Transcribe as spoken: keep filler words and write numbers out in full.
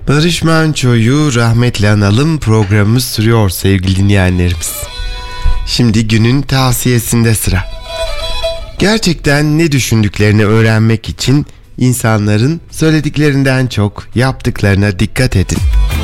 Barış Manço'yu rahmetle analım programımız sürüyor sevgili dinleyenlerimiz. Şimdi günün tavsiyesinde sıra. Gerçekten ne düşündüklerini öğrenmek için insanların söylediklerinden çok yaptıklarına dikkat edin.